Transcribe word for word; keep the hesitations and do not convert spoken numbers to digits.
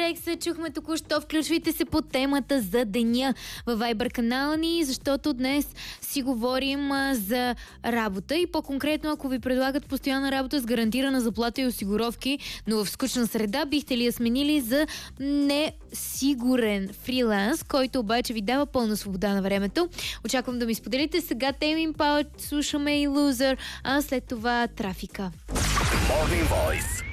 Рекса чухме току-що. Включвайте се по темата за деня във Viber канала ни, защото днес си говорим а, за работа и по-конкретно, ако ви предлагат постоянна работа с гарантирана заплата и осигуровки, но в скучна среда, бихте ли я сменили за несигурен фриланс, който обаче ви дава пълна свобода на времето? Очаквам да ми споделите. Сега Tame Impala, слушаме и Loser, а след това Трафика. Morning Voice.